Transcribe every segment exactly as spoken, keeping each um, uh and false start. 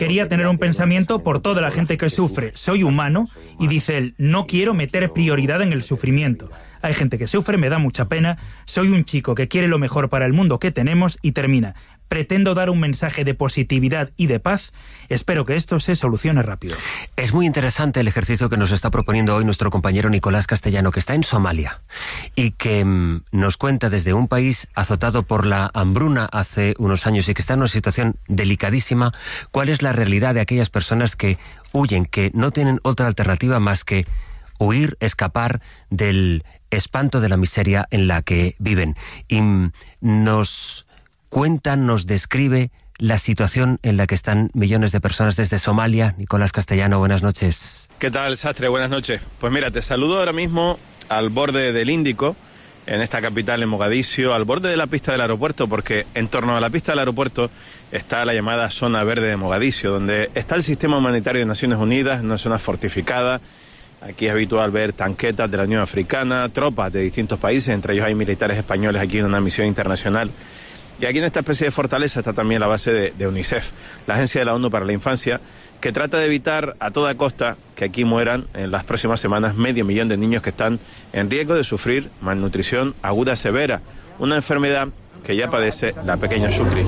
Quería tener un pensamiento por toda la gente que sufre. Soy humano y dice él, no quiero meter prioridad en el sufrimiento. Hay gente que sufre, me da mucha pena. Soy un chico que quiere lo mejor para el mundo que tenemos y termina. Pretendo dar un mensaje de positividad y de paz. Espero que esto se solucione rápido. Es muy interesante el ejercicio que nos está proponiendo hoy nuestro compañero Nicolás Castellano, que está en Somalia y que mmm, nos cuenta desde un país azotado por la hambruna hace unos años y que está en una situación delicadísima, cuál es la realidad de aquellas personas que huyen, que no tienen otra alternativa más que huir, escapar del espanto de la miseria en la que viven. Y mmm, nos cuenta, nos describe la situación en la que están millones de personas desde Somalia. Nicolás Castellano, buenas noches. ¿Qué tal, Sastre? Buenas noches. Pues mira, te saludo ahora mismo al borde del Índico, en esta capital, en Mogadiscio, al borde de la pista del aeropuerto, porque en torno a la pista del aeropuerto está la llamada Zona Verde de Mogadiscio, donde está el sistema humanitario de Naciones Unidas, una zona fortificada. Aquí es habitual ver tanquetas de la Unión Africana, tropas de distintos países, entre ellos hay militares españoles aquí en una misión internacional. Y aquí en esta especie de fortaleza está también la base de, de UNICEF, la Agencia de la ONU para la Infancia, que trata de evitar a toda costa que aquí mueran en las próximas semanas medio millón de niños que están en riesgo de sufrir malnutrición aguda severa, una enfermedad que ya padece la pequeña Shukri.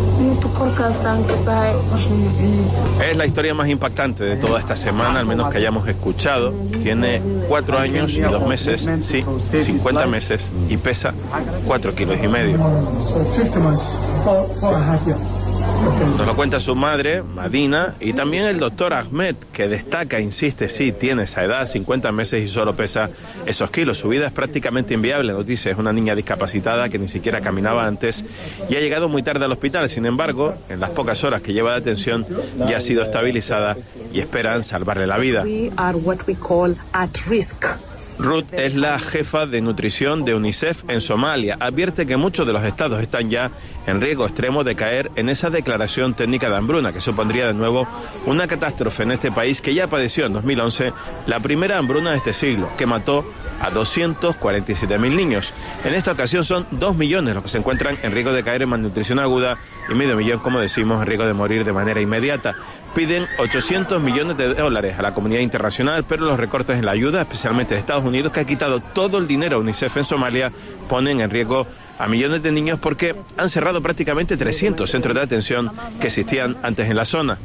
Es la historia más impactante de toda esta semana, al menos que hayamos escuchado. Tiene cuatro años y dos meses, sí, cincuenta meses, y pesa cuatro kilos y medio. Nos lo cuenta su madre, Madina, y también el doctor Ahmed, que destaca, insiste, sí, tiene esa edad, cincuenta meses y solo pesa esos kilos. Su vida es prácticamente inviable, nos dice, es una niña discapacitada que ni siquiera caminaba antes y ha llegado muy tarde al hospital. Sin embargo, en las pocas horas que lleva de atención ya ha sido estabilizada y esperan salvarle la vida. Ruth es la jefa de nutrición de UNICEF en Somalia. Advierte que muchos de los estados están ya en riesgo extremo de caer en esa declaración técnica de hambruna, que supondría de nuevo una catástrofe en este país que ya padeció en dos mil once la primera hambruna de este siglo, que mató a doscientos cuarenta y siete mil niños. En esta ocasión son dos millones los que se encuentran en riesgo de caer en malnutrición aguda y medio millón, como decimos, en riesgo de morir de manera inmediata. Piden ochocientos millones de dólares a la comunidad internacional, pero los recortes en la ayuda, especialmente de Estados Unidos, que ha quitado todo el dinero a UNICEF en Somalia, ponen en riesgo a millones de niños porque han cerrado prácticamente trescientos centros de atención que existían antes en la zona.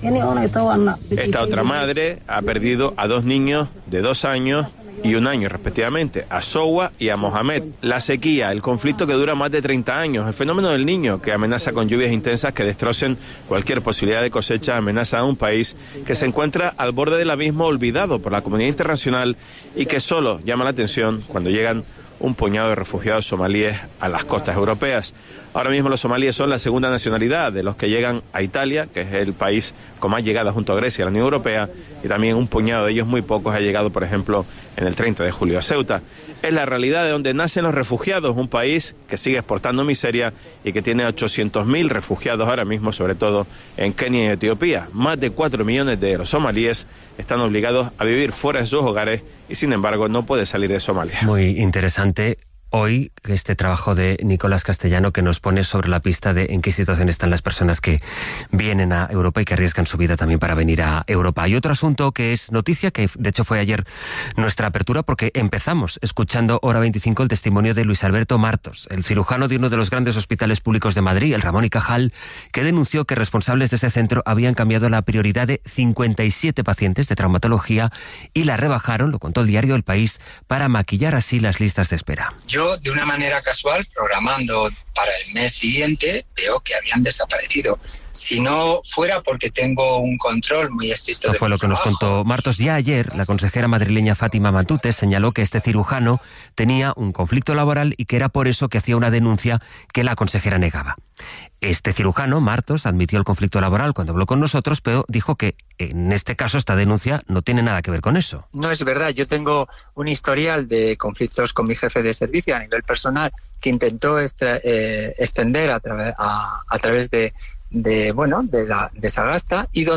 Esta otra madre ha perdido a dos niños de dos años y un año respectivamente, a Sowa y a Mohamed. La sequía, el conflicto que dura más de treinta años, el fenómeno del Niño, que amenaza con lluvias intensas que destrocen cualquier posibilidad de cosecha, amenaza a un país que se encuentra al borde del abismo, olvidado por la comunidad internacional y que solo llama la atención cuando llegan un puñado de refugiados somalíes a las costas europeas. Ahora mismo los somalíes son la segunda nacionalidad de los que llegan a Italia, que es el país con más llegada junto a Grecia a la Unión Europea, y también un puñado de ellos, muy pocos, ha llegado, por ejemplo, en el treinta de julio a Ceuta. Es la realidad de donde nacen los refugiados, un país que sigue exportando miseria y que tiene ochocientos mil refugiados ahora mismo, sobre todo en Kenia y Etiopía. Más de cuatro millones de los somalíes están obligados a vivir fuera de sus hogares y, sin embargo, no pueden salir de Somalia. Muy interesante hoy este trabajo de Nicolás Castellano, que nos pone sobre la pista de en qué situación están las personas que vienen a Europa y que arriesgan su vida también para venir a Europa. Hay otro asunto que es noticia, que de hecho fue ayer nuestra apertura, porque empezamos escuchando Hora veinticinco el testimonio de Luis Alberto Martos, el cirujano de uno de los grandes hospitales públicos de Madrid, el Ramón y Cajal, que denunció que responsables de ese centro habían cambiado la prioridad de cincuenta y siete pacientes de traumatología y la rebajaron, lo contó el diario El País, para maquillar así las listas de espera. Yo, de una manera casual, programando para el mes siguiente, veo que habían desaparecido. Si no fuera porque tengo un control muy estricto. Esto fue lo que nos contó Martos. Ya ayer, la consejera madrileña Fátima Matute señaló que este cirujano tenía un conflicto laboral y que era por eso que hacía una denuncia que la consejera negaba. Este cirujano, Martos, admitió el conflicto laboral cuando habló con nosotros, pero dijo que en este caso esta denuncia no tiene nada que ver con eso. No es verdad, yo tengo un historial de conflictos con mi jefe de servicio a nivel personal que intentó extra, eh, extender a, tra- a, a través de, de, bueno, de, la, de Sagasta, y donde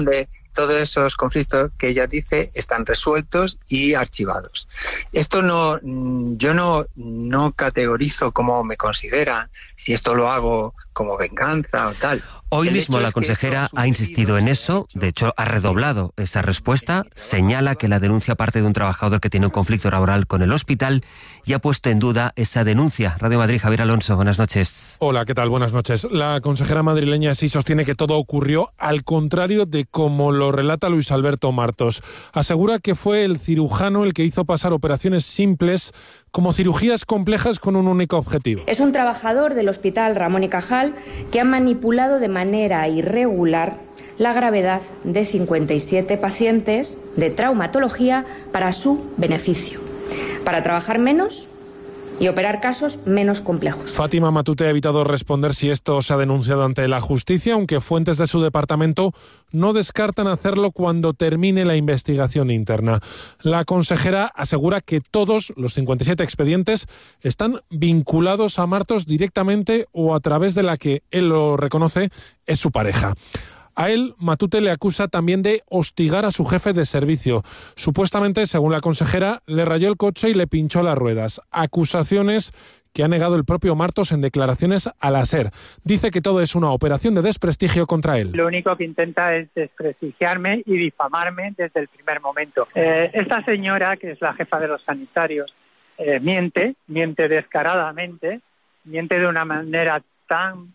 todos esos conflictos que ella dice están resueltos y archivados. Esto no, yo no, no categorizo cómo me consideran, si esto lo hago como venganza o tal. Hoy mismo la consejera ha insistido en eso, de hecho ha redoblado esa respuesta, señala que la denuncia parte de un trabajador que tiene un conflicto laboral con el hospital y ha puesto en duda esa denuncia. Radio Madrid, Javier Alonso, buenas noches. Hola, ¿qué tal? Buenas noches. La consejera madrileña sí sostiene que todo ocurrió al contrario de como lo relata Luis Alberto Martos. Asegura que fue el cirujano el que hizo pasar operaciones simples como cirugías complejas con un único objetivo. Es un trabajador del Hospital Ramón y Cajal que ha manipulado de manera irregular la gravedad de cincuenta y siete pacientes de traumatología para su beneficio, para trabajar menos y operar casos menos complejos. Fátima Matute ha evitado responder si esto se ha denunciado ante la justicia, aunque fuentes de su departamento no descartan hacerlo cuando termine la investigación interna. La consejera asegura que todos los cincuenta y siete expedientes están vinculados a Martos directamente o a través de la que él lo reconoce es su pareja. A él, Matute le acusa también de hostigar a su jefe de servicio. Supuestamente, según la consejera, le rayó el coche y le pinchó las ruedas. Acusaciones que ha negado el propio Martos en declaraciones a la SER. Dice que todo es una operación de desprestigio contra él. Lo único que intenta es desprestigiarme y difamarme desde el primer momento. Eh, esta señora, que es la jefa de los sanitarios, eh, miente, miente descaradamente, miente de una manera tan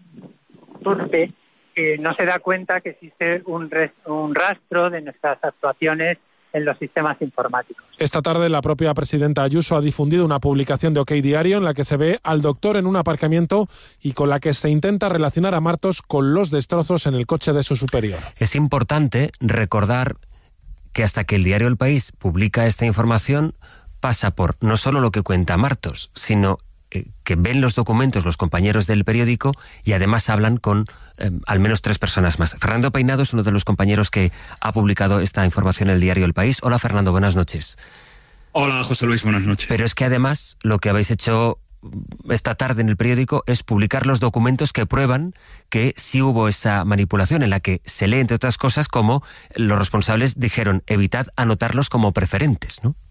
torpe que no se da cuenta que existe un, res, un rastro de nuestras actuaciones en los sistemas informáticos. Esta tarde la propia presidenta Ayuso ha difundido una publicación de OK Diario en la que se ve al doctor en un aparcamiento y con la que se intenta relacionar a Martos con los destrozos en el coche de su superior. Es importante recordar que hasta que el diario El País publica esta información pasa por no solo lo que cuenta Martos, sino que ven los documentos los compañeros del periódico y además hablan con eh, al menos tres personas más. Fernando Peinado es uno de los compañeros que ha publicado esta información en el diario El País. Hola, Fernando, buenas noches. Hola, José Luis, buenas noches. Pero es que además lo que habéis hecho esta tarde en el periódico es publicar los documentos que prueban que sí hubo esa manipulación, en la que se lee, entre otras cosas, como los responsables dijeron, evitad anotarlos como preferentes, ¿no?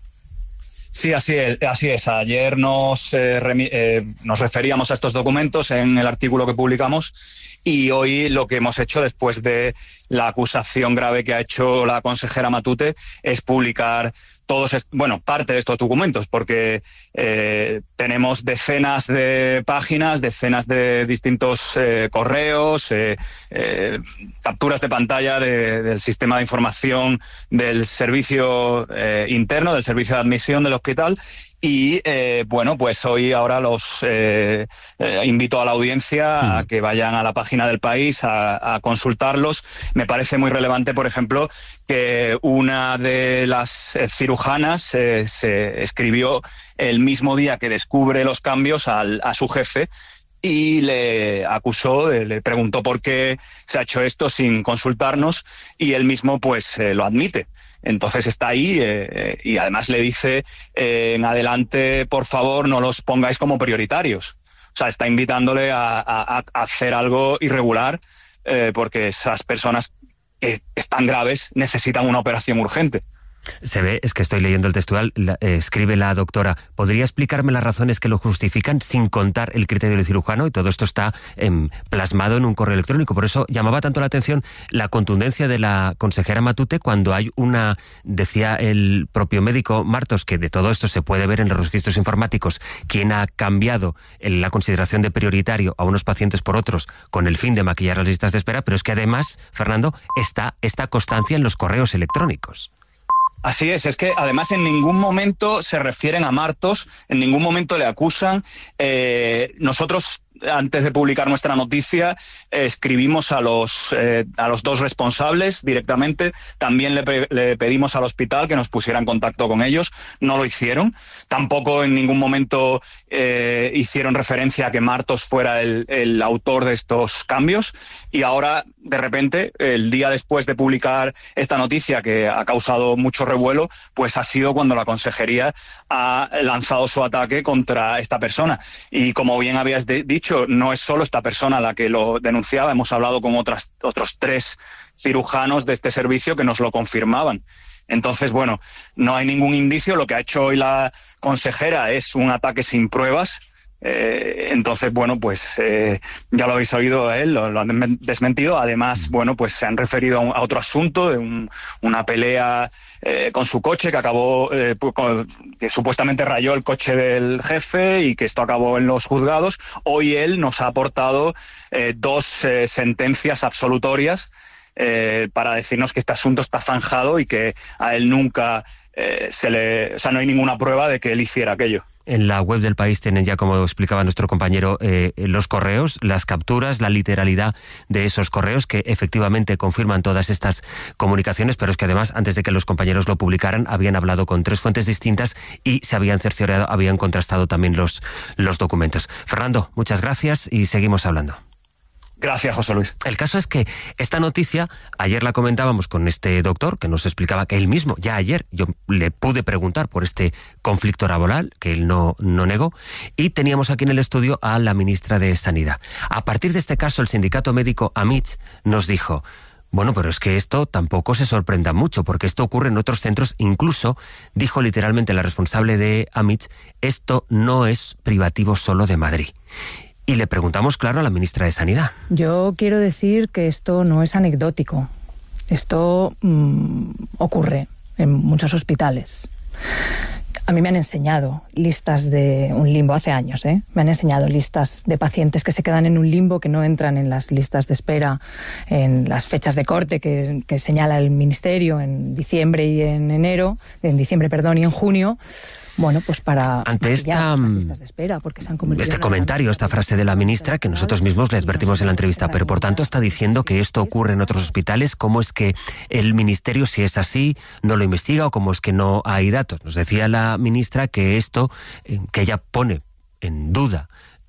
Sí, así es. Así es. Ayer nos, eh, remi- eh, nos referíamos a estos documentos en el artículo que publicamos y hoy lo que hemos hecho después de la acusación grave que ha hecho la consejera Matute es publicar todos, est- bueno, parte de estos documentos, porque eh, tenemos decenas de páginas, decenas de distintos eh, correos, eh, eh, capturas de pantalla de, del sistema de información del servicio eh, interno, del servicio de admisión del hospital. Y, eh, bueno, pues hoy ahora los eh, eh, invito a la audiencia sí. a que vayan a la página del País a, a consultarlos. Me parece muy relevante, por ejemplo, que una de las eh, cirujanas eh, se escribió el mismo día que descubre los cambios al, a su jefe y le acusó, le preguntó por qué se ha hecho esto sin consultarnos y él mismo pues eh, lo admite. Entonces está ahí eh, y además le dice eh, en adelante, por favor, no los pongáis como prioritarios. O sea, está invitándole a, a, a hacer algo irregular eh, porque esas personas que están graves necesitan una operación urgente. Se ve, es que estoy leyendo el textual, la, eh, escribe la doctora, ¿podría explicarme las razones que lo justifican sin contar el criterio del cirujano? Y todo esto está eh, plasmado en un correo electrónico. Por eso llamaba tanto la atención la contundencia de la consejera Matute cuando hay una, decía el propio médico Martos, que de todo esto se puede ver en los registros informáticos, quien ha cambiado la consideración de prioritario a unos pacientes por otros con el fin de maquillar las listas de espera, pero es que además, Fernando, está esta constancia en los correos electrónicos. Así es, es que además en ningún momento se refieren a Martos, en ningún momento le acusan. Eh, nosotros, antes de publicar nuestra noticia, eh, escribimos a los, eh, a los dos responsables directamente. También le, pe- le pedimos al hospital que nos pusiera en contacto con ellos. No lo hicieron. Tampoco en ningún momento eh, hicieron referencia a que Martos fuera el, el autor de estos cambios. Y ahora, de repente, el día después de publicar esta noticia, que ha causado mucho revuelo, pues ha sido cuando la consejería ha lanzado su ataque contra esta persona. Y como bien habías de- dicho, no es solo esta persona la que lo denunciaba, hemos hablado con otras, otros tres cirujanos de este servicio que nos lo confirmaban. Entonces, bueno, no hay ningún indicio. Lo que ha hecho hoy la consejera es un ataque sin pruebas. Eh, entonces, bueno, pues eh, ya lo habéis oído a él, lo, lo han desmentido. Además, bueno, pues se han referido a, un, a otro asunto, de un, una pelea eh, con su coche que acabó, eh, con, que supuestamente rayó el coche del jefe y que esto acabó en los juzgados. Hoy él nos ha aportado eh, dos eh, sentencias absolutorias eh, para decirnos que este asunto está zanjado y que a él nunca eh, se le, o sea, no hay ninguna prueba de que él hiciera aquello. En la web del País tienen ya, como explicaba nuestro compañero, eh, los correos, las capturas, la literalidad de esos correos que efectivamente confirman todas estas comunicaciones, pero es que además, antes de que los compañeros lo publicaran, habían hablado con tres fuentes distintas y se habían cerciorado, habían contrastado también los, los documentos. Fernando, muchas gracias y seguimos hablando. Gracias, José Luis. El caso es que esta noticia, ayer la comentábamos con este doctor, que nos explicaba que él mismo, ya ayer, yo le pude preguntar por este conflicto laboral, que él no, no negó, y teníamos aquí en el estudio a la ministra de Sanidad. A partir de este caso, el sindicato médico AMITS nos dijo: bueno, pero es que esto tampoco se sorprenda mucho, porque esto ocurre en otros centros. Incluso, dijo literalmente la responsable de AMITS, esto no es privativo solo de Madrid. Y le preguntamos, claro, a la ministra de Sanidad. Yo quiero decir que esto no es anecdótico. Esto mmm, ocurre en muchos hospitales. A mí me han enseñado listas de un limbo hace años, ¿eh? Me han enseñado listas de pacientes que se quedan en un limbo, que no entran en las listas de espera, en las fechas de corte que, que señala el Ministerio en diciembre y en enero, en diciembre, perdón, y en junio. Bueno, pues para ante esta listas de espera, porque se han convertido este comentario, esta frase de la ministra, que nosotros mismos le advertimos en la entrevista, pero por tanto está diciendo que esto ocurre en otros hospitales. ¿Cómo es que el Ministerio, si es así, no lo investiga, o cómo es que no hay datos? Nos decía la ministra que esto, que ella pone en duda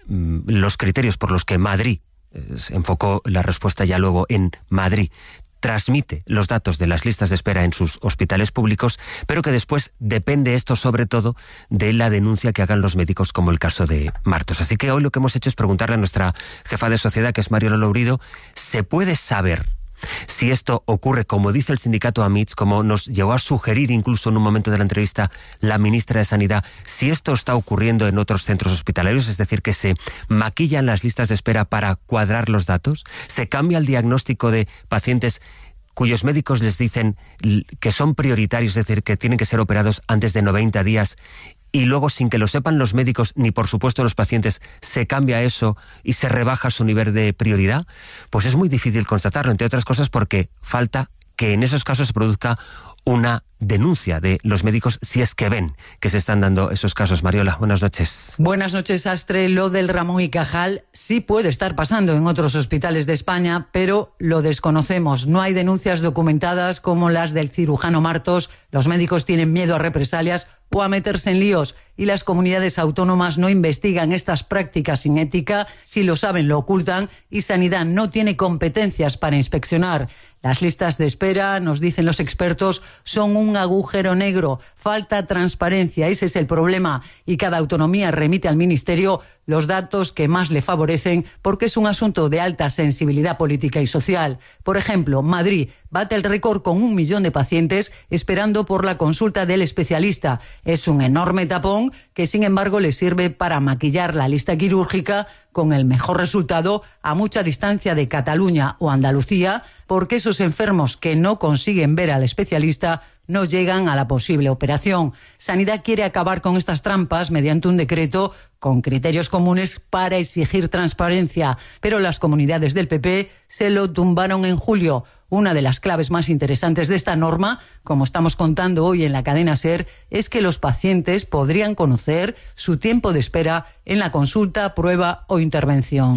los criterios por los que Madrid, se enfocó la respuesta ya luego en Madrid, transmite los datos de las listas de espera en sus hospitales públicos, pero que después depende esto sobre todo de la denuncia que hagan los médicos, como el caso de Martos. Así que hoy lo que hemos hecho es preguntarle a nuestra jefa de sociedad, que es Mariola Lourido, ¿se puede saber si esto ocurre, como dice el sindicato AMITS, como nos llegó a sugerir incluso en un momento de la entrevista la ministra de Sanidad, si esto está ocurriendo en otros centros hospitalarios? Es decir, que se maquillan las listas de espera para cuadrar los datos, se cambia el diagnóstico de pacientes cuyos médicos les dicen que son prioritarios, es decir, que tienen que ser operados antes de noventa días, y luego, sin que lo sepan los médicos ni por supuesto los pacientes, se cambia eso y se rebaja su nivel de prioridad. Pues es muy difícil constatarlo, entre otras cosas porque falta que en esos casos se produzca una denuncia de los médicos, si es que ven que se están dando esos casos. Mariola, buenas noches. Buenas noches, Astre. Lo del Ramón y Cajal sí puede estar pasando en otros hospitales de España, pero lo desconocemos. No hay denuncias documentadas como las del cirujano Martos. Los médicos tienen miedo a represalias o a meterse en líos, y las comunidades autónomas no investigan estas prácticas sin ética. Si lo saben, lo ocultan, y Sanidad no tiene competencias para inspeccionar. Las listas de espera, nos dicen los expertos, son un agujero negro. Falta transparencia, ese es el problema, y cada autonomía remite al Ministerio los datos que más le favorecen, porque es un asunto de alta sensibilidad política y social. Por ejemplo, Madrid bate el récord con un millón de pacientes esperando por la consulta del especialista. Es un enorme tapón que, sin embargo, le sirve para maquillar la lista quirúrgica, con el mejor resultado a mucha distancia de Cataluña o Andalucía, porque esos enfermos que no consiguen ver al especialista no llegan a la posible operación. Sanidad quiere acabar con estas trampas mediante un decreto con criterios comunes para exigir transparencia, pero las comunidades del P P se lo tumbaron en julio. Una de las claves más interesantes de esta norma, como estamos contando hoy en la cadena SER, es que los pacientes podrían conocer su tiempo de espera en la consulta, prueba o intervención.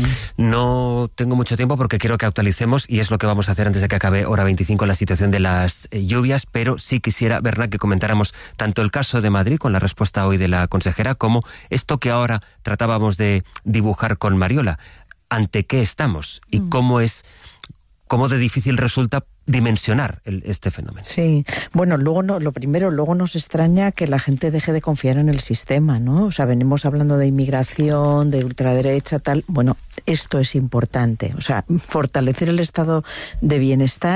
No tengo mucho tiempo porque quiero que actualicemos, y es lo que vamos a hacer antes de que acabe hora veinticinco, la situación de las lluvias, pero sí quisiera, Berna, que comentáramos tanto el caso de Madrid, con la respuesta hoy de la consejera, como esto que ahora tratábamos de dibujar con Mariola. ¿Ante qué estamos? ¿Y mm. cómo es... cómo de difícil resulta dimensionar el, este fenómeno? Sí, bueno, luego no, lo primero, luego nos extraña que la gente deje de confiar en el sistema, ¿no? O sea, venimos hablando de inmigración, de ultraderecha, tal. Bueno, esto es importante. O sea, fortalecer el estado de bienestar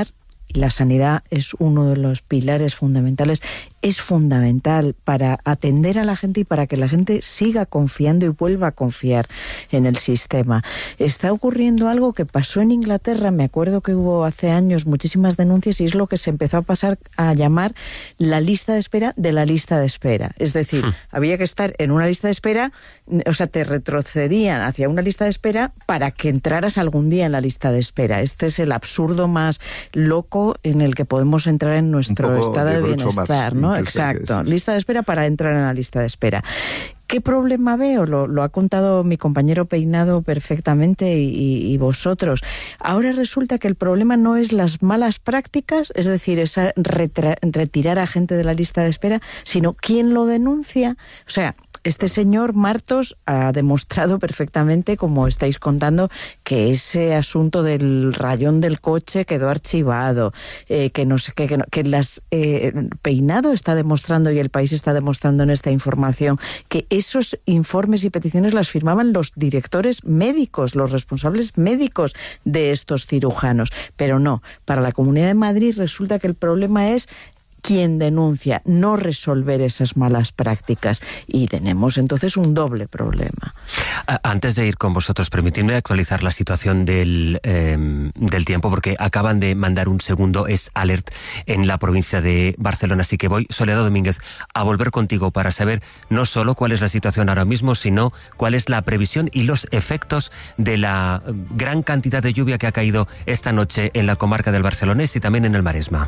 y la sanidad es uno de los pilares fundamentales, es fundamental para atender a la gente y para que la gente siga confiando y vuelva a confiar en el sistema. Está ocurriendo algo que pasó en Inglaterra, me acuerdo que hubo hace años muchísimas denuncias, y es lo que se empezó a pasar a llamar la lista de espera de la lista de espera. Es decir, hmm. había que estar en una lista de espera, o sea, te retrocedían hacia una lista de espera para que entraras algún día en la lista de espera. Este es el absurdo más loco en el que podemos entrar en nuestro estado de, de bienestar, ¿no? Exacto, lista de espera para entrar en la lista de espera. ¿Qué problema veo? Lo, lo ha contado mi compañero Peinado perfectamente y, y, y vosotros. Ahora resulta que el problema no es las malas prácticas, es decir, esa retra- retirar a gente de la lista de espera, sino quién lo denuncia. O sea, este señor Martos ha demostrado perfectamente, como estáis contando, que ese asunto del rayón del coche quedó archivado, eh, que no sé qué, que, no, que las eh, Peinado está demostrando y el país está demostrando en esta información que esos informes y peticiones las firmaban los directores médicos, los responsables médicos de estos cirujanos. Pero no, para la Comunidad de Madrid resulta que el problema es quien denuncia, no resolver esas malas prácticas, y tenemos entonces un doble problema. Antes de ir con vosotros, permitidme actualizar la situación del, eh, del tiempo, porque acaban de mandar un segundo es alert en la provincia de Barcelona, así que voy, Soledad Domínguez, a volver contigo para saber no solo cuál es la situación ahora mismo, sino cuál es la previsión y los efectos de la gran cantidad de lluvia que ha caído esta noche en la comarca del Barcelonés y también en el Maresma.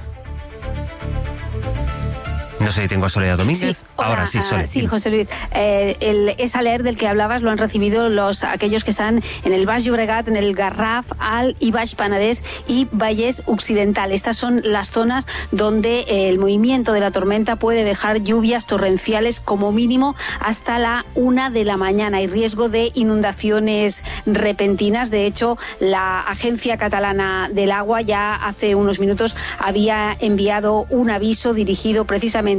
No sé si tengo a Soledad Domínguez. Sí, hola, ahora sí, Soledad. Uh, sí, José Luis. Eh, el es alert del que hablabas lo han recibido los aquellos que están en el Baix Llobregat, en el Garraf, Alt y Baix Penedès y Vallès Occidental. Estas son las zonas donde eh, el movimiento de la tormenta puede dejar lluvias torrenciales como mínimo hasta la una de la mañana. Hay riesgo de inundaciones repentinas. De hecho, la Agencia Catalana del Agua ya hace unos minutos había enviado un aviso dirigido precisamente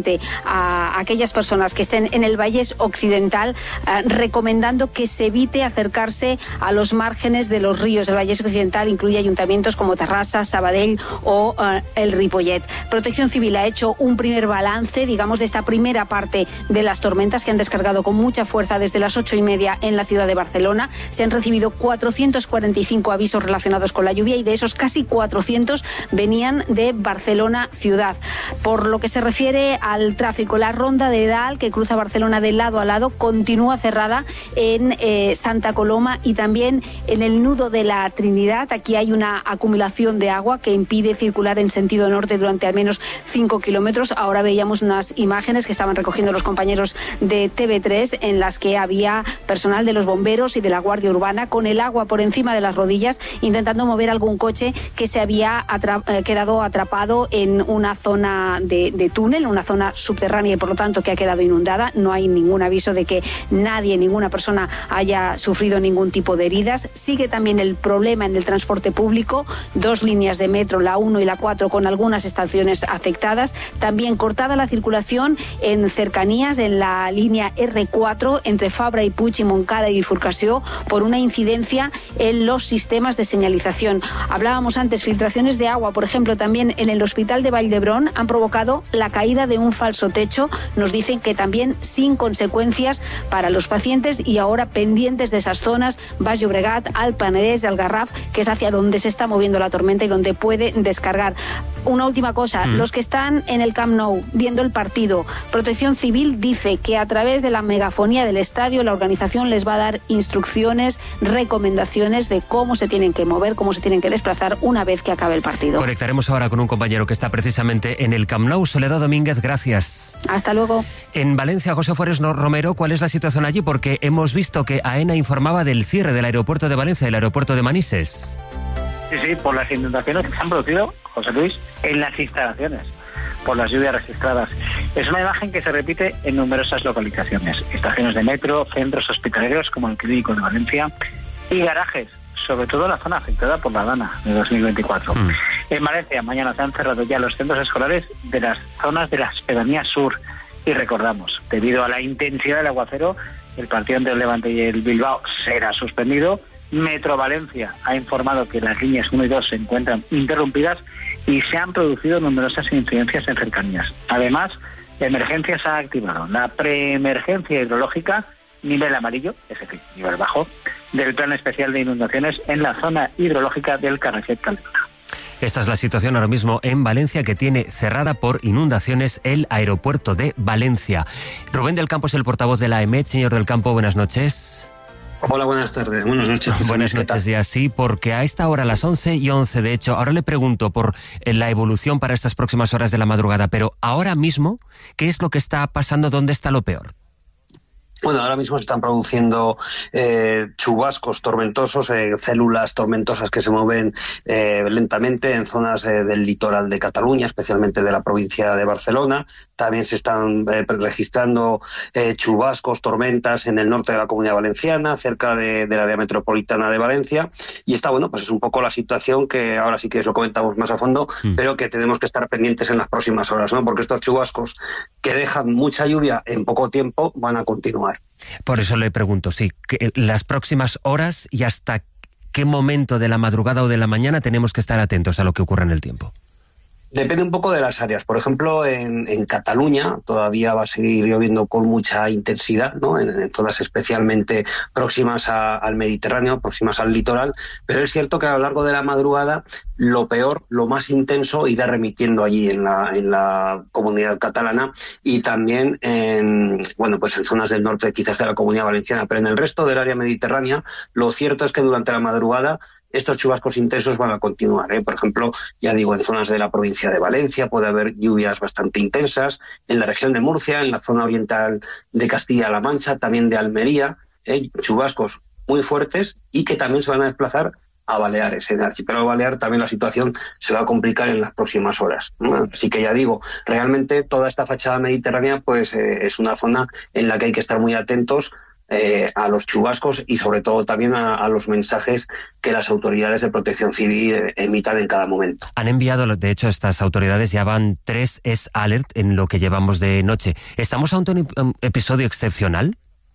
a aquellas personas que estén en el Vallès Occidental, eh, recomendando que se evite acercarse a los márgenes de los ríos. El Vallès Occidental incluye ayuntamientos como Terrassa, Sabadell o eh, el Ripollet. Protección Civil ha hecho un primer balance, digamos, de esta primera parte de las tormentas que han descargado con mucha fuerza desde las ocho y media en la ciudad de Barcelona. Se han recibido cuatrocientos cuarenta y cinco avisos relacionados con la lluvia y de esos casi cuatrocientos venían de Barcelona ciudad. Por lo que se refiere al tráfico, la ronda de Dalt, que cruza Barcelona de lado a lado, continúa cerrada en eh, Santa Coloma y también en el nudo de la Trinidad. Aquí hay una acumulación de agua que impide circular en sentido norte durante al menos cinco kilómetros. Ahora veíamos unas imágenes que estaban recogiendo los compañeros de T V tres en las que había personal de los bomberos y de la Guardia Urbana con el agua por encima de las rodillas intentando mover algún coche que se había atra- eh, quedado atrapado en una zona de, de túnel, una zona subterránea y por lo tanto que ha quedado inundada. No hay ningún aviso de que nadie, ninguna persona haya sufrido ningún tipo de heridas. Sigue también el problema en el transporte público, dos líneas de metro, la uno y la cuatro, con algunas estaciones afectadas. También cortada la circulación en cercanías en la línea erre cuatro entre Fabra y Puig y Montcada y Bifurcació por una incidencia en los sistemas de señalización. Hablábamos antes, filtraciones de agua, por ejemplo, también en el hospital de Vall d'Hebron han provocado la caída de un falso techo. Nos dicen que también sin consecuencias para los pacientes y ahora pendientes de esas zonas, Baix Llobregat, Alt Penedès, el Garraf, que es hacia donde se está moviendo la tormenta y donde puede descargar. Una última cosa, mm. los que están en el Camp Nou viendo el partido, Protección Civil dice que a través de la megafonía del estadio la organización les va a dar instrucciones, recomendaciones de cómo se tienen que mover, cómo se tienen que desplazar una vez que acabe el partido. Conectaremos ahora con un compañero que está precisamente en el Camp Nou. Soledad Domínguez, gracias. Hasta luego. En Valencia, José Forés Romero, ¿cuál es la situación allí? Porque hemos visto que AENA informaba del cierre del aeropuerto de Valencia y el aeropuerto de Manises. Sí, sí, por las inundaciones que se han producido, José Luis, en las instalaciones, por las lluvias registradas. Es una imagen que se repite en numerosas localizaciones, estaciones de metro, centros hospitalarios como el Clínico de Valencia y garajes, sobre todo la zona afectada por la Dana de dos mil veinticuatro. Mm. En Valencia, mañana se han cerrado ya los centros escolares de las zonas de las pedanías sur. Y recordamos, debido a la intensidad del aguacero, el partido entre el Levante y el Bilbao será suspendido. Metro Valencia ha informado que las líneas uno y dos se encuentran interrumpidas y se han producido numerosas incidencias en cercanías. Además, Emergencias ha activado la preemergencia hidrológica nivel amarillo, es decir, nivel bajo, del Plan Especial de Inundaciones en la zona hidrológica del Carrajet Caldera. Esta es la situación ahora mismo en Valencia, que tiene cerrada por inundaciones el aeropuerto de Valencia. Rubén del Campo es el portavoz de la E M E T. Señor del Campo, buenas noches. Hola, buenas tardes. Buenas noches. Buenas noches, ya sí, porque a esta hora, a las once y once, de hecho, ahora le pregunto por la evolución para estas próximas horas de la madrugada, pero ahora mismo, ¿qué es lo que está pasando? ¿Dónde está lo peor? Bueno, ahora mismo se están produciendo eh, chubascos tormentosos, eh, células tormentosas que se mueven eh, lentamente en zonas eh, del litoral de Cataluña, especialmente de la provincia de Barcelona. También se están eh, registrando eh, chubascos, tormentas en el norte de la Comunidad Valenciana, cerca de, del área metropolitana de Valencia. Y está, bueno, pues es un poco la situación que ahora sí que os lo comentamos más a fondo, mm. pero que tenemos que estar pendientes en las próximas horas, ¿no? Porque estos chubascos que dejan mucha lluvia en poco tiempo van a continuar. Por eso le pregunto, sí, que las próximas horas y hasta qué momento de la madrugada o de la mañana tenemos que estar atentos a lo que ocurra en el tiempo. Depende un poco de las áreas. Por ejemplo, en, en Cataluña todavía va a seguir lloviendo con mucha intensidad, ¿no? En, en zonas especialmente próximas a, al Mediterráneo, próximas al litoral, pero es cierto que a lo largo de la madrugada lo peor, lo más intenso, irá remitiendo allí en la, en la comunidad catalana y también en, bueno, pues en zonas del norte quizás de la Comunidad Valenciana, pero en el resto del área mediterránea lo cierto es que durante la madrugada estos chubascos intensos van a continuar, ¿eh? Por ejemplo, ya digo, en zonas de la provincia de Valencia puede haber lluvias bastante intensas, en la región de Murcia, en la zona oriental de Castilla-La Mancha, también de Almería, ¿eh? Chubascos muy fuertes y que también se van a desplazar a Baleares. En el archipiélago balear también la situación se va a complicar en las próximas horas, ¿no? Así que ya digo, realmente toda esta fachada mediterránea pues eh, es una zona en la que hay que estar muy atentos Eh, a los chubascos y sobre todo también a, a los mensajes que las autoridades de protección civil eh, emitan en cada momento. Han enviado, de hecho, estas autoridades ya van tres S alert en lo que llevamos de noche. ¿Estamos ante un episodio excepcional?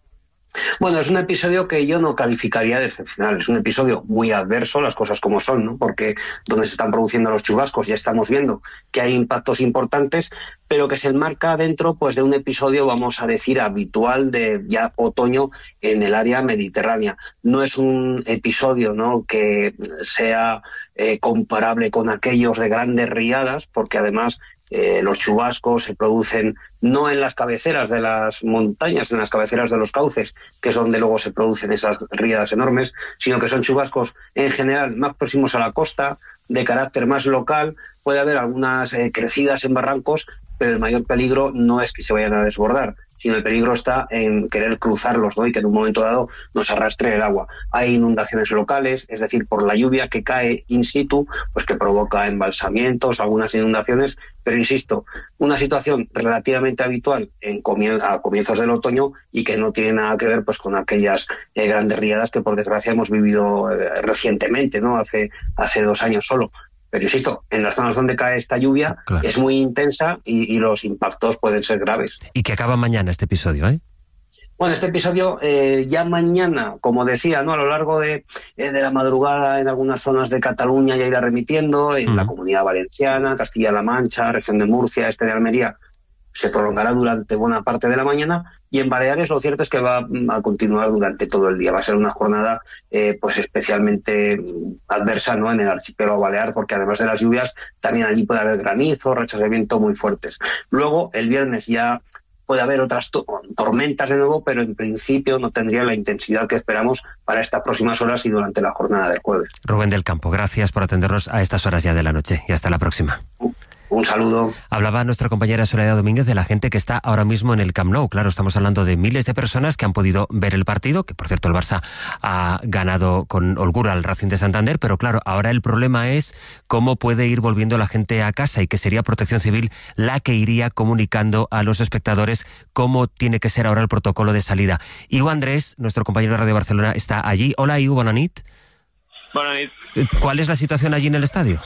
Bueno, es un episodio que yo no calificaría de excepcional, es un episodio muy adverso, las cosas como son, ¿no? Porque donde se están produciendo los chubascos ya estamos viendo que hay impactos importantes, pero que se enmarca dentro pues de un episodio, vamos a decir, habitual de ya otoño en el área mediterránea. No es un episodio, ¿no?, que sea eh, comparable con aquellos de grandes riadas, porque además Eh, los chubascos se producen no en las cabeceras de las montañas, en las cabeceras de los cauces, que es donde luego se producen esas riadas enormes, sino que son chubascos en general más próximos a la costa, de carácter más local. Puede haber algunas eh, crecidas en barrancos, pero el mayor peligro no es que se vayan a desbordar, sino el peligro está en querer cruzarlos, ¿no?, y que en un momento dado nos arrastre el agua. Hay inundaciones locales, es decir, por la lluvia que cae in situ, pues que provoca embalsamientos, algunas inundaciones, pero insisto, una situación relativamente habitual en comien- a comienzos del otoño y que no tiene nada que ver pues con aquellas eh, grandes riadas que por desgracia hemos vivido eh, recientemente, ¿no?, hace, hace dos años solo. Pero insisto, en las zonas donde cae esta lluvia claro. es muy intensa y, y los impactos pueden ser graves. Y que acaba mañana este episodio, ¿eh? Bueno, este episodio eh, ya mañana, como decía, ¿no?, a lo largo de, eh, de la madrugada en algunas zonas de Cataluña ya irá remitiendo, en uh-huh. la Comunidad Valenciana, Castilla-La Mancha, región de Murcia, este de Almería, se prolongará durante buena parte de la mañana, y en Baleares lo cierto es que va a continuar durante todo el día. Va a ser una jornada eh, pues especialmente adversa, ¿no?, en el archipiélago balear, porque además de las lluvias también allí puede haber granizo, rachas de viento muy fuertes. Luego el viernes ya puede haber otras to- tormentas de nuevo, pero en principio no tendría la intensidad que esperamos para estas próximas horas y durante la jornada del jueves. Rubén del Campo, gracias por atendernos a estas horas ya de la noche y hasta la próxima. Un saludo. Hablaba nuestra compañera Soledad Domínguez de la gente que está ahora mismo en el Camp Nou. Claro, estamos hablando de miles de personas que han podido ver el partido, que por cierto el Barça ha ganado con holgura al Racing de Santander, pero claro, ahora el problema es cómo puede ir volviendo la gente a casa y que sería Protección Civil la que iría comunicando a los espectadores cómo tiene que ser ahora el protocolo de salida. Iu Andrés, nuestro compañero de Radio Barcelona, está allí. Hola Iu, bona nit. Bona nit. ¿Cuál es la situación allí en el estadio?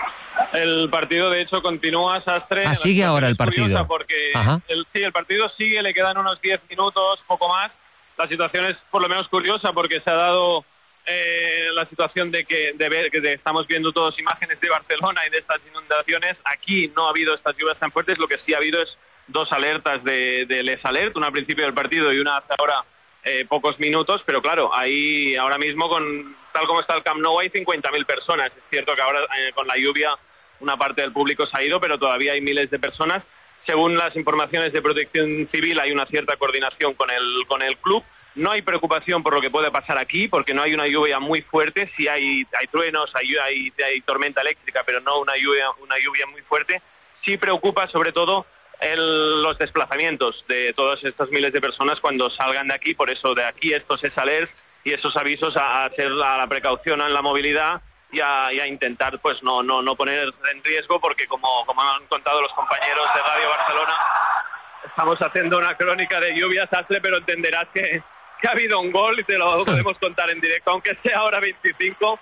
El partido, de hecho, continúa Sastre. Ah, sigue ahora el partido. Porque el, sí, el partido sigue, le quedan unos diez minutos, poco más. La situación es por lo menos curiosa porque se ha dado eh, la situación de que de ver que estamos viendo todos imágenes de Barcelona y de estas inundaciones. Aquí no ha habido estas lluvias tan fuertes, lo que sí ha habido es dos alertas de, de Les Alert, una al principio del partido y una hace ahora eh, pocos minutos, pero claro, ahí ahora mismo, con tal como está el Camp Nou, hay cincuenta mil personas. Es cierto que ahora eh, con la lluvia una parte del público se ha ido, pero todavía hay miles de personas. Según las informaciones de Protección Civil, hay una cierta coordinación con el, con el club. No hay preocupación por lo que puede pasar aquí, porque no hay una lluvia muy fuerte. Sí hay, hay truenos, hay, hay, hay tormenta eléctrica, pero no una lluvia, una lluvia muy fuerte. Sí preocupa sobre todo el, los desplazamientos de todos estos miles de personas cuando salgan de aquí. Por eso de aquí estos es alert y esos avisos a hacer la, la precaución en la movilidad y a, y a intentar pues no, no, no poner en riesgo, porque como, como han contado los compañeros de Radio Barcelona, estamos haciendo una crónica de lluvias, Asle, pero entenderás que, que ha habido un gol y te lo podemos contar en directo, aunque sea ahora veinticinco,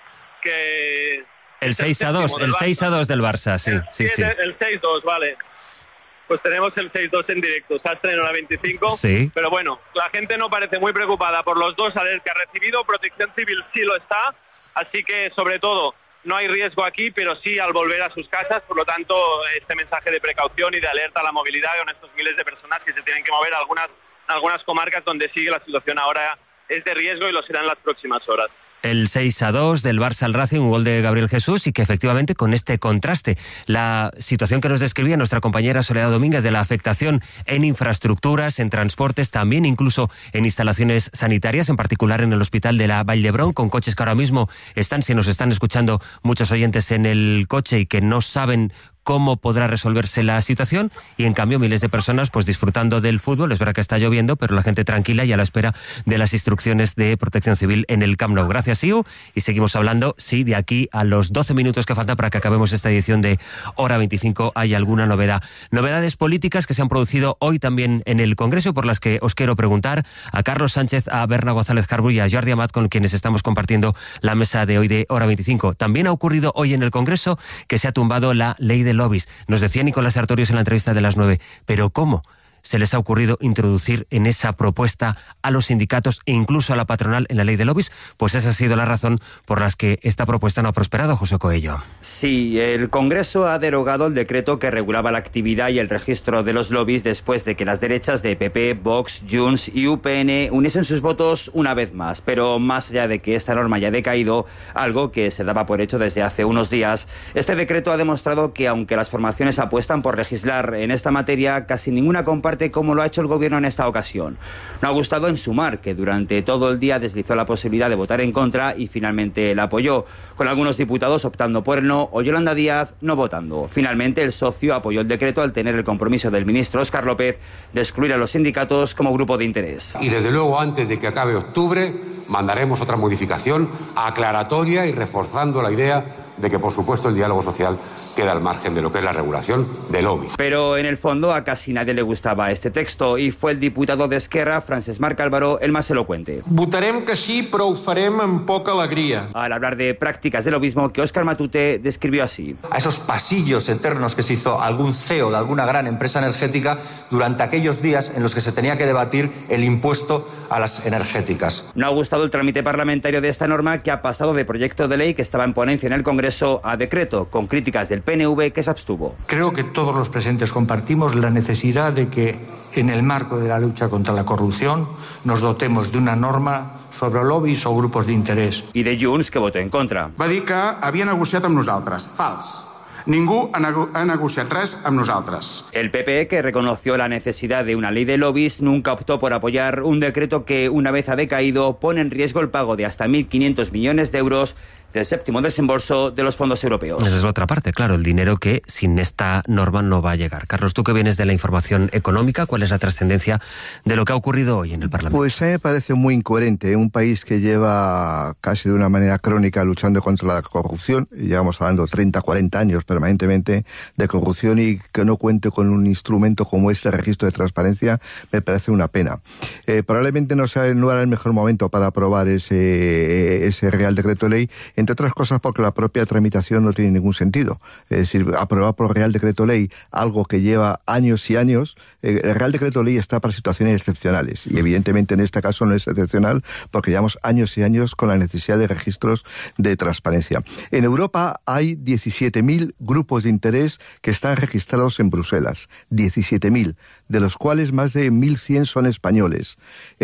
que... El seis a dos, el seis a dos del Barça, sí, sí, sí. El seis dos, vale. Pues tenemos el seis dos en directo, Sastre en hora veinticinco, sí. Pero bueno, la gente no parece muy preocupada por los dos alertas que ha recibido. Protección Civil sí lo está, así que sobre todo no hay riesgo aquí, pero sí al volver a sus casas. Por lo tanto, este mensaje de precaución y de alerta a la movilidad con estos miles de personas que se tienen que mover a algunas, algunas comarcas donde sigue la situación ahora es de riesgo y lo será en las próximas horas. El seis a dos del Barça al Racing, un gol de Gabriel Jesús, y que efectivamente con este contraste, la situación que nos describía nuestra compañera Soledad Domínguez de la afectación en infraestructuras, en transportes, también incluso en instalaciones sanitarias, en particular en el hospital de la Vall d'Hebron, con coches que ahora mismo están, si nos están escuchando muchos oyentes en el coche y que no saben cómo podrá resolverse la situación, y en cambio miles de personas pues disfrutando del fútbol. Es verdad que está lloviendo, pero la gente tranquila y a la espera de las instrucciones de Protección Civil en el Camp Nou. Gracias, Iu, y seguimos hablando, sí, de aquí a los doce minutos que faltan para que acabemos esta edición de Hora veinticinco, hay alguna novedad. Novedades políticas que se han producido hoy también en el Congreso, por las que os quiero preguntar a Carlos Sánchez, a Berna González Carbu y a Jordi Amat, con quienes estamos compartiendo la mesa de hoy de Hora veinticinco. También ha ocurrido hoy en el Congreso que se ha tumbado la ley de lobbies. Nos decía Nicolás Sartorius en la entrevista de las nueve, pero ¿cómo se les ha ocurrido introducir en esa propuesta a los sindicatos e incluso a la patronal en la ley de lobbies? Pues esa ha sido la razón por la que esta propuesta no ha prosperado, José Coello. Sí, el Congreso ha derogado el decreto que regulaba la actividad y el registro de los lobbies después de que las derechas de P P, Vox, Junts y U P N uniesen sus votos una vez más. Pero más allá de que esta norma haya decaído, algo que se daba por hecho desde hace unos días, este decreto ha demostrado que aunque las formaciones apuestan por legislar en esta materia, casi ninguna comparte como lo ha hecho el gobierno en esta ocasión. No ha gustado en Sumar, que durante todo el día deslizó la posibilidad de votar en contra y finalmente la apoyó, con algunos diputados optando por el no o Yolanda Díaz no votando. Finalmente el socio apoyó el decreto al tener el compromiso del ministro Óscar López de excluir a los sindicatos como grupo de interés. Y desde luego antes de que acabe octubre mandaremos otra modificación aclaratoria y reforzando la idea de que por supuesto el diálogo social queda al margen de lo que es la regulación de lobby. Pero en el fondo a casi nadie le gustaba este texto y fue el diputado de Esquerra, Francesc Marc Álvaro, el más elocuente. Votarem que sí, però ho farem amb poca alegria. Al hablar de prácticas de lobismo que Óscar Matute describió así. A esos pasillos eternos que se hizo algún C E O de alguna gran empresa energética durante aquellos días en los que se tenía que debatir el impuesto a las energéticas. No ha gustado el trámite parlamentario de esta norma, que ha pasado de proyecto de ley que estaba en ponencia en el Congreso a decreto, con críticas del P N V que se abstuvo. Creo que todos los presentes compartimos la necesidad de que en el marco de la lucha contra la corrupción nos dotemos de una norma sobre lobbies o grupos de interés. I de Junts, que votó en contra. Va dir que havia negociat amb nosaltres. Fals. Ningú ha, nego ha negociat res amb nosaltres. El P P, que reconoció la necesidad de una ley de lobbies, nunca optó por apoyar un decreto que, una vez ha decaído, pone en riesgo el pago de hasta mil quinientos millones de euros del séptimo desembolso de los fondos europeos. Esa es la otra parte, claro, el dinero que sin esta norma no va a llegar. Carlos, tú que vienes de la información económica, ¿cuál es la trascendencia de lo que ha ocurrido hoy en el Parlamento? Pues a mí me parece muy incoherente. Un país que lleva casi de una manera crónica luchando contra la corrupción, y llevamos hablando treinta, cuarenta años permanentemente de corrupción, y que no cuente con un instrumento como este registro de transparencia, me parece una pena. Eh, probablemente no sea no era el mejor momento para aprobar ese, ese Real Decreto de Ley, entre otras cosas porque la propia tramitación no tiene ningún sentido. Es decir, aprobar por Real Decreto Ley algo que lleva años y años, eh, el Real Decreto Ley está para situaciones excepcionales, y evidentemente en este caso no es excepcional porque llevamos años y años con la necesidad de registros de transparencia. En Europa hay diecisiete mil grupos de interés que están registrados en Bruselas, diecisiete mil, de los cuales más de mil cien son españoles.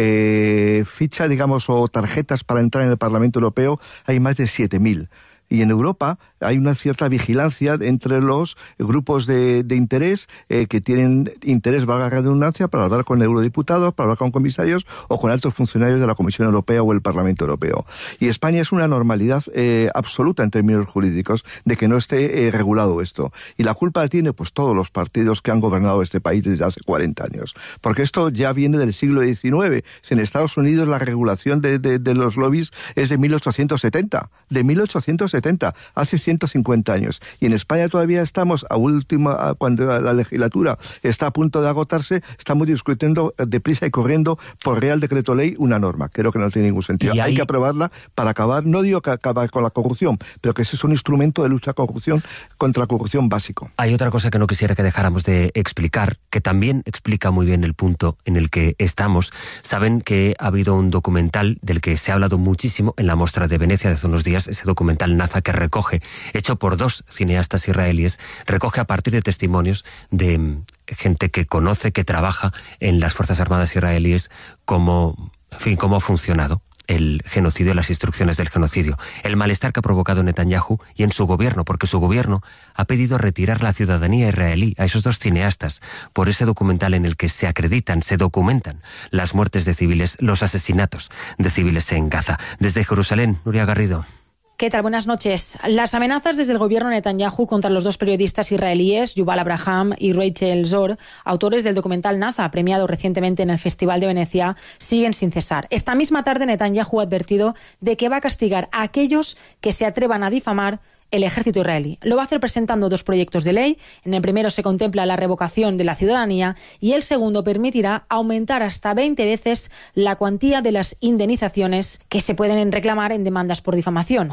Eh, ficha, digamos, o tarjetas para entrar en el Parlamento Europeo hay más de siete mil. Y en Europa hay una cierta vigilancia entre los grupos de, de interés eh, que tienen interés, valga la redundancia, para hablar con eurodiputados, para hablar con comisarios o con altos funcionarios de la Comisión Europea o el Parlamento Europeo. Y España es una normalidad eh, absoluta en términos jurídicos de que no esté eh, regulado esto. Y la culpa la tiene pues todos los partidos que han gobernado este país desde hace cuarenta años. Porque esto ya viene del siglo diecinueve. En Estados Unidos la regulación de, de, de los lobbies es de mil ochocientos setenta. De mil ochocientos setenta, hace ciento cincuenta años. Y en España todavía estamos, a última, cuando la legislatura está a punto de agotarse, estamos discutiendo deprisa y corriendo por Real Decreto Ley una norma. Creo que no tiene ningún sentido. Hay que aprobarla para acabar, no digo que acabar con la corrupción, pero que ese es un instrumento de lucha corrupción contra la corrupción básico. Hay otra cosa que no quisiera que dejáramos de explicar, que también explica muy bien el punto en el que estamos. Saben que ha habido un documental del que se ha hablado muchísimo en la Mostra de Venecia de hace unos días, ese documental Naza, que recoge, hecho por dos cineastas israelíes, recoge a partir de testimonios de gente que conoce, que trabaja en las Fuerzas Armadas israelíes, cómo, en fin, cómo ha funcionado el genocidio, las instrucciones del genocidio, el malestar que ha provocado Netanyahu y en su gobierno, porque su gobierno ha pedido retirar la ciudadanía israelí a esos dos cineastas por ese documental en el que se acreditan, se documentan las muertes de civiles, los asesinatos de civiles en Gaza. Desde Jerusalén, Nuria Garrido. ¿Qué tal? Buenas noches. Las amenazas desde el gobierno de Netanyahu contra los dos periodistas israelíes, Yuval Abraham y Rachel Zor, autores del documental Naza, premiado recientemente en el Festival de Venecia, siguen sin cesar. Esta misma tarde Netanyahu ha advertido de que va a castigar a aquellos que se atrevan a difamar el ejército israelí. Lo va a hacer presentando dos proyectos de ley. En el primero se contempla la revocación de la ciudadanía y el segundo permitirá aumentar hasta veinte veces la cuantía de las indemnizaciones que se pueden reclamar en demandas por difamación.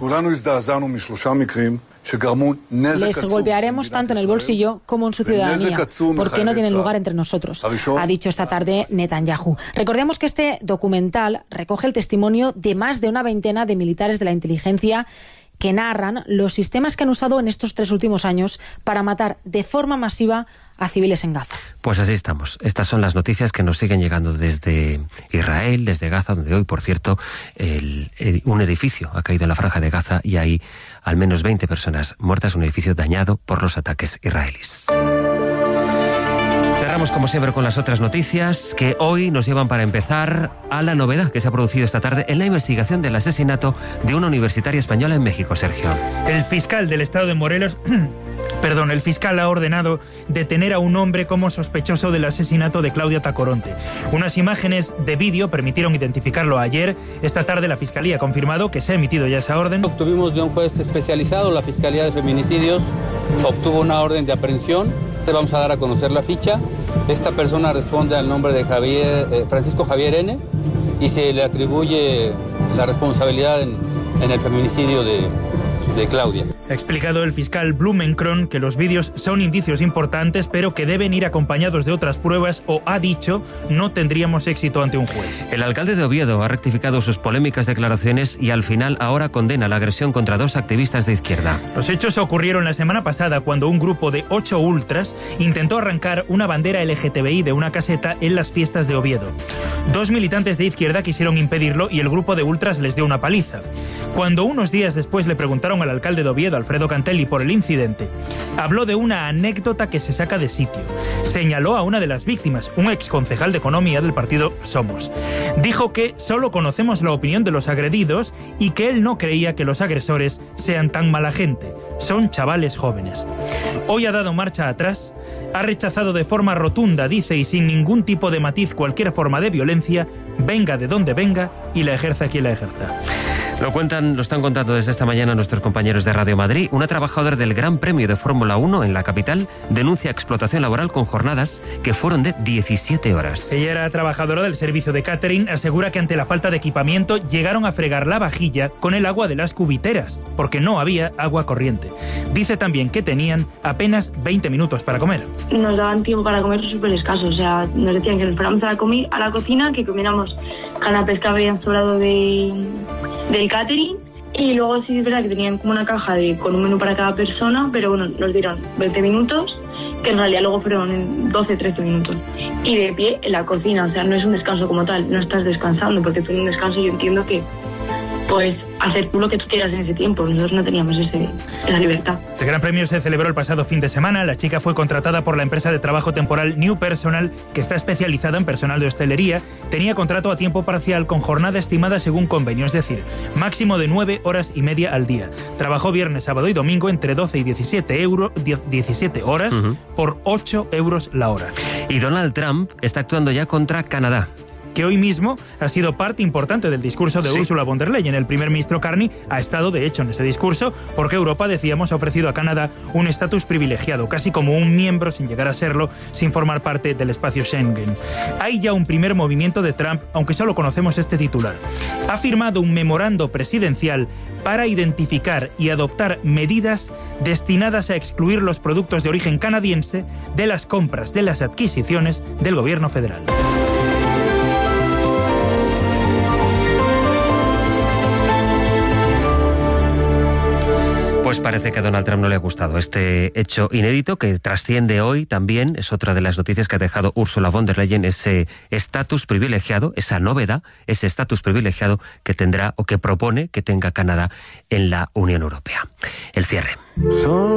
Les golpearemos tanto en el bolsillo como en su ciudadanía, porque no tienen lugar entre nosotros, ha dicho esta tarde Netanyahu. Recordemos que este documental recoge el testimonio de más de una veintena de militares de la inteligencia que narran los sistemas que han usado en estos tres últimos años para matar de forma masiva a civiles en Gaza. Pues así estamos. Estas son las noticias que nos siguen llegando desde Israel, desde Gaza, donde hoy, por cierto, el, el, un edificio ha caído en la franja de Gaza y hay al menos veinte personas muertas, un edificio dañado por los ataques israelíes. Cerramos como siempre con las otras noticias que hoy nos llevan para empezar a la novedad que se ha producido esta tarde en la investigación del asesinato de una universitaria española en México, Sergio. El fiscal del estado de Morelos... Perdón, el fiscal ha ordenado detener a un hombre como sospechoso del asesinato de Claudia Tacoronte. Unas imágenes de vídeo permitieron identificarlo ayer. Esta tarde la Fiscalía ha confirmado que se ha emitido ya esa orden. Obtuvimos de un juez especializado, la Fiscalía de Feminicidios, obtuvo una orden de aprehensión. Vamos a dar a conocer la ficha. Esta persona responde al nombre de Javier, eh, Francisco Javier N. y se le atribuye la responsabilidad en, en el feminicidio de, de Claudia. Ha explicado el fiscal Blumenkron que los vídeos son indicios importantes, pero que deben ir acompañados de otras pruebas o, ha dicho, no tendríamos éxito ante un juez. El alcalde de Oviedo ha rectificado sus polémicas declaraciones y al final ahora condena la agresión contra dos activistas de izquierda. Los hechos ocurrieron la semana pasada cuando un grupo de ocho ultras intentó arrancar una bandera L G T B I de una caseta en las fiestas de Oviedo. Dos militantes de izquierda quisieron impedirlo y el grupo de ultras les dio una paliza. Cuando unos días después le preguntaron al alcalde de Oviedo, Alfredo Cantelli, por el incidente, habló de una anécdota que se saca de sitio. Señaló a una de las víctimas, un exconcejal de Economía del partido Somos. Dijo que solo conocemos la opinión de los agredidos y que él no creía que los agresores sean tan mala gente. Son chavales jóvenes. Hoy ha dado marcha atrás, ha rechazado de forma rotunda, dice, y sin ningún tipo de matiz, cualquier forma de violencia, venga de donde venga y la ejerza quien la ejerza. Lo cuentan, lo están contando desde esta mañana nuestros compañeros de Radio Madrid. Una trabajadora del Gran Premio de Fórmula uno en la capital denuncia explotación laboral con jornadas que fueron de diecisiete horas. Ella era trabajadora del servicio de catering. Asegura que ante la falta de equipamiento llegaron a fregar la vajilla con el agua de las cubiteras, porque no había agua corriente. Dice también que tenían apenas veinte minutos para comer. Nos daban tiempo para comer súper escaso. O sea, nos decían que nos fuéramos a la, comi- a la cocina, que comiéramos canapés que habían sobrado de... del catering, y luego sí es verdad que tenían como una caja de, con un menú para cada persona, pero bueno, nos dieron veinte minutos, que en realidad luego fueron doce, trece minutos. Y de pie en la cocina, o sea, no es un descanso como tal, no estás descansando, porque tú en un descanso yo entiendo que pues hacer tú lo que tú quieras en ese tiempo. Nosotros no teníamos ese, esa libertad. El Gran Premio se celebró el pasado fin de semana. La chica fue contratada por la empresa de trabajo temporal New Personal, que está especializada en personal de hostelería. Tenía contrato a tiempo parcial con jornada estimada según convenio, es decir, máximo de nueve horas y media al día. Trabajó viernes, sábado y domingo entre doce y diecisiete, euro, diecisiete horas uh-huh. por ocho euros la hora. Y Donald Trump está actuando ya contra Canadá, que hoy mismo ha sido parte importante del discurso de sí. Ursula von der Leyen. El primer ministro Carney ha estado, de hecho, en ese discurso, porque Europa, decíamos, ha ofrecido a Canadá un estatus privilegiado, casi como un miembro sin llegar a serlo, sin formar parte del espacio Schengen. Hay ya un primer movimiento de Trump, aunque solo conocemos este titular. Ha firmado un memorando presidencial para identificar y adoptar medidas destinadas a excluir los productos de origen canadiense de las compras, de las adquisiciones del gobierno federal. Pues parece que a Donald Trump no le ha gustado este hecho inédito que trasciende hoy también. Es otra de las noticias que ha dejado Ursula von der Leyen, ese estatus privilegiado, esa novedad, ese estatus privilegiado que tendrá o que propone que tenga Canadá en la Unión Europea. El cierre.